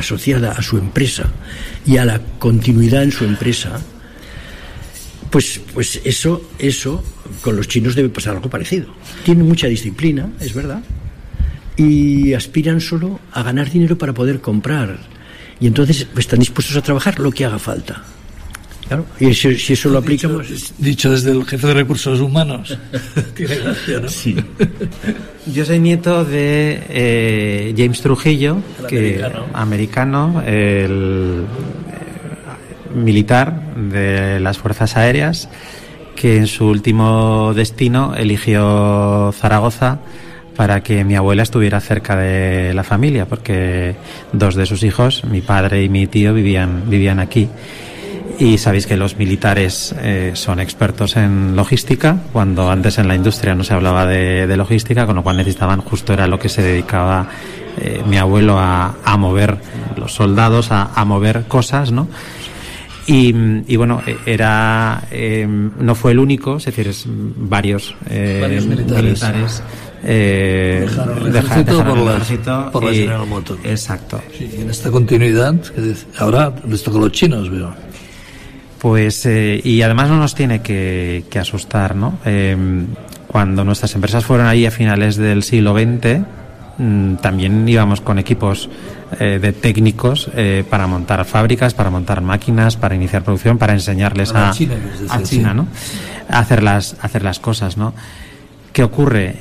asociada a su empresa y a la continuidad en su empresa, pues eso con los chinos debe pasar algo parecido. Tienen mucha disciplina, es verdad, y aspiran solo a ganar dinero para poder comprar, y entonces están dispuestos a trabajar lo que haga falta. Claro, y si eso lo aplicamos... Dicho desde el jefe de recursos humanos. Tiene gracia, ¿no? Sí. Yo soy nieto de James Trujillo, americano, el militar de las Fuerzas Aéreas, que en su último destino eligió Zaragoza para que mi abuela estuviera cerca de la familia, porque dos de sus hijos, mi padre y mi tío, vivían aquí. Y sabéis que los militares son expertos en logística, cuando antes en la industria no se hablaba de logística, con lo cual necesitaban, justo era lo que se dedicaba mi abuelo a mover los soldados, a mover cosas, ¿no? Y bueno, no fue el único, es decir, varios militares dejaron el ejército por la General Motors. Exacto. Sí, y en esta continuidad, ahora les toca a los chinos, veo. Pues, y además no nos tiene que asustar, ¿no? Cuando nuestras empresas fueron ahí a finales del siglo XX, también íbamos con equipos de técnicos para montar fábricas, para montar máquinas, para iniciar producción, para enseñarles a China, ¿no? A hacer las cosas, ¿no? ¿Qué ocurre?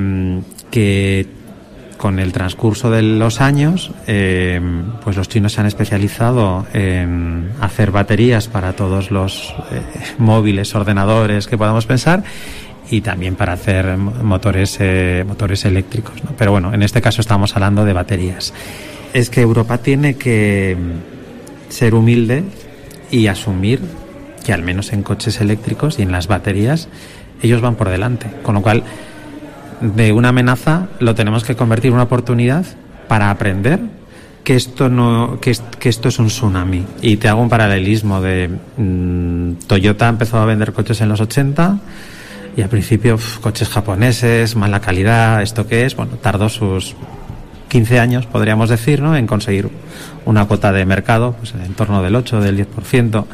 Que con el transcurso de los años, pues los chinos se han especializado en hacer baterías para todos los móviles, ordenadores que podamos pensar, y también para hacer motores eléctricos, ¿no? Pero bueno, en este caso estamos hablando de baterías. Es que Europa tiene que ser humilde y asumir que al menos en coches eléctricos y en las baterías ellos van por delante, con lo cual de una amenaza lo tenemos que convertir en una oportunidad para aprender que esto es un tsunami. Y te hago un paralelismo de Toyota empezó a vender coches en los 80 y al principio coches japoneses, mala calidad, ¿esto qué es? Bueno, tardó sus 15 años, podríamos decir, ¿no?, en conseguir una cuota de mercado, pues en torno del 8, del 10%.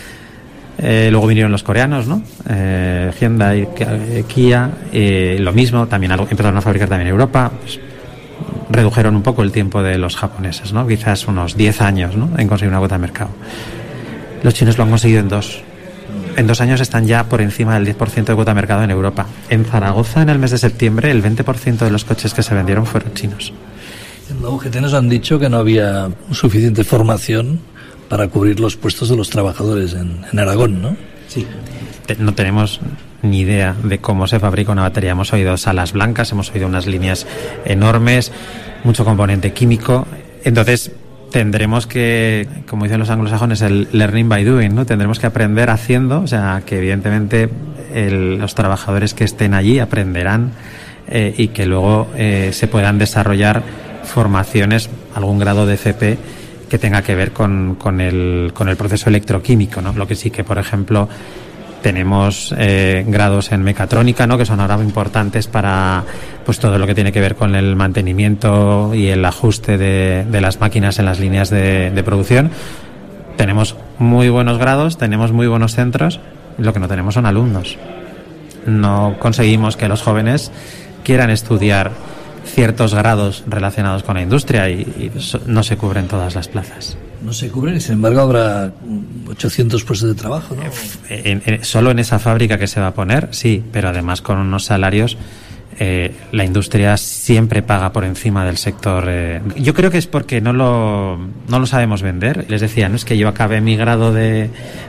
Luego vinieron los coreanos, ¿no? Hyundai, Kia, lo mismo, también empezaron a fabricar también en Europa, pues, redujeron un poco el tiempo de los japoneses, ¿no? Quizás unos 10 años, ¿no?, en conseguir una cuota de mercado. Los chinos lo han conseguido en 2. En 2 años están ya por encima del 10% de cuota de mercado en Europa. En Zaragoza, en el mes de septiembre, el 20% de los coches que se vendieron fueron chinos. En la UGT nos han dicho que no había suficiente formación para cubrir los puestos de los trabajadores en Aragón, ¿no? Sí. No tenemos ni idea de cómo se fabrica una batería. Hemos oído salas blancas, hemos oído unas líneas enormes, mucho componente químico. Entonces tendremos que, como dicen los anglosajones, el learning by doing, ¿no? Tendremos que aprender haciendo, o sea, que evidentemente los trabajadores que estén allí aprenderán y que luego se puedan desarrollar formaciones, algún grado de FP que tenga que ver con el proceso electroquímico, ¿no? Lo que sí que, por ejemplo, tenemos grados en mecatrónica, ¿no?, que son ahora importantes para pues todo lo que tiene que ver con el mantenimiento y el ajuste de las máquinas en las líneas de producción. Tenemos muy buenos grados, tenemos muy buenos centros, lo que no tenemos son alumnos. No conseguimos que los jóvenes quieran estudiar ciertos grados relacionados con la industria y no se cubren todas las plazas. No se cubren y sin embargo habrá 800 puestos de trabajo, ¿no? Solo en esa fábrica que se va a poner, sí, pero además con unos salarios, la industria siempre paga por encima del sector. Yo creo que es porque no lo sabemos vender. Les decía, no es que yo acabé mi grado de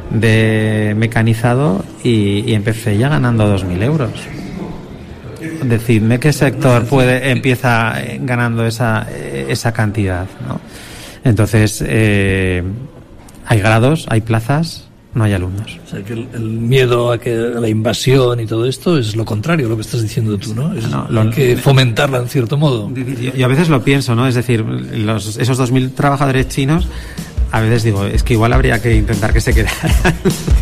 mecanizado y empecé ya ganando 2.000 euros. Decidme qué sector empieza ganando esa cantidad, ¿no? Entonces, hay grados, hay plazas, no hay alumnos. O sea, que el miedo a la invasión y todo esto es lo contrario, lo que estás diciendo tú, ¿no? Hay que fomentarla en cierto modo. Yo a veces lo pienso, ¿no? Es decir, esos 2.000 trabajadores chinos, a veces digo, es que igual habría que intentar que se quedaran.